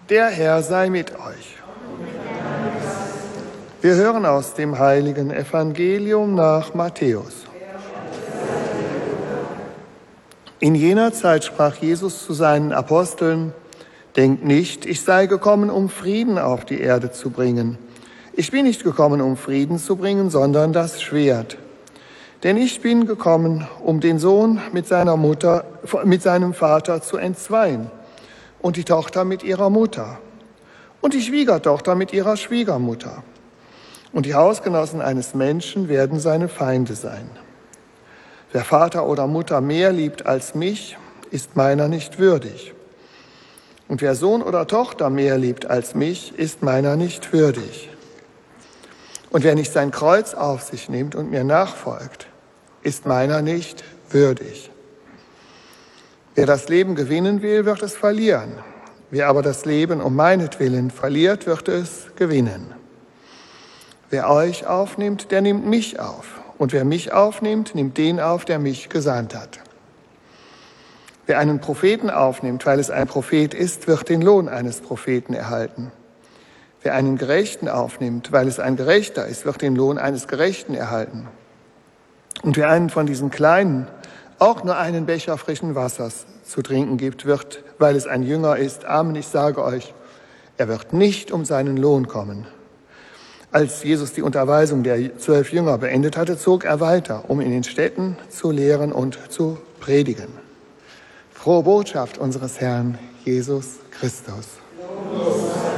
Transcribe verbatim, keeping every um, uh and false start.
Der Herr sei mit euch. Wir hören aus dem heiligen Evangelium nach Matthäus. In jener Zeit sprach Jesus zu seinen Aposteln: Denkt nicht, ich sei gekommen, um Frieden auf die Erde zu bringen. Ich bin nicht gekommen, um Frieden zu bringen, sondern das Schwert. Denn ich bin gekommen, um den Sohn mit seiner Mutter, mit seinem Vater zu entzweien und die Tochter mit ihrer Mutter und die Schwiegertochter mit ihrer Schwiegermutter. Und die Hausgenossen eines Menschen werden seine Feinde sein. Wer Vater oder Mutter mehr liebt als mich, ist meiner nicht würdig. Und wer Sohn oder Tochter mehr liebt als mich, ist meiner nicht würdig. Und wer nicht sein Kreuz auf sich nimmt und mir nachfolgt, ist meiner nicht würdig. Wer das Leben gewinnen will, wird es verlieren. Wer aber das Leben um meinetwillen verliert, wird es gewinnen. Wer euch aufnimmt, der nimmt mich auf. Und wer mich aufnimmt, nimmt den auf, der mich gesandt hat. Wer einen Propheten aufnimmt, weil es ein Prophet ist, wird den Lohn eines Propheten erhalten. Wer einen Gerechten aufnimmt, weil es ein Gerechter ist, wird den Lohn eines Gerechten erhalten. Und wer einen von diesen Kleinen auch nur einen Becher frischen Wassers zu trinken gibt, wird, weil es ein Jünger ist, Amen, ich sage euch, er wird nicht um seinen Lohn kommen. Als Jesus die Unterweisung der zwölf Jünger beendet hatte, zog er weiter, um in den Städten zu lehren und zu predigen. Frohe Botschaft unseres Herrn Jesus Christus.